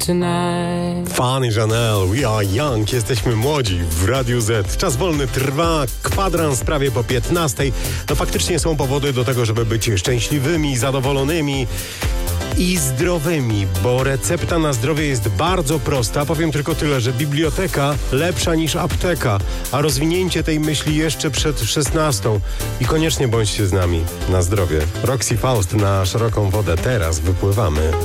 tonight. Fanny Janelle, We Are Young, jesteśmy młodzi w Radiu Z. Czas wolny trwa, kwadrans prawie po 15. No faktycznie są powody do tego, żeby być szczęśliwymi, zadowolonymi i zdrowymi, bo recepta na zdrowie jest bardzo prosta. Powiem tylko tyle, że biblioteka lepsza niż apteka, a rozwinięcie tej myśli jeszcze przed 16. I koniecznie bądźcie z nami. Na zdrowie. Roxy Faust na szeroką wodę. Teraz wypływamy.